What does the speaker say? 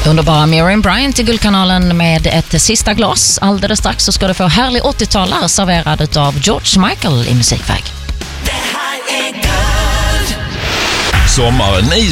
Underbara Miriam Bryant i Guldkanalen med ett sista glas. Alldeles strax så ska du få härlig 80-talare serverad av George Michael i musikväg. Sommaren i